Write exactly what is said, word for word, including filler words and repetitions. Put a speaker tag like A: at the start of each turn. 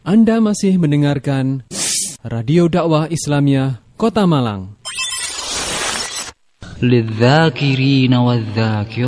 A: Anda masih mendengarkan Radio Dakwah Islamiyah Kota Malang.
B: للذاكرين والذاكرات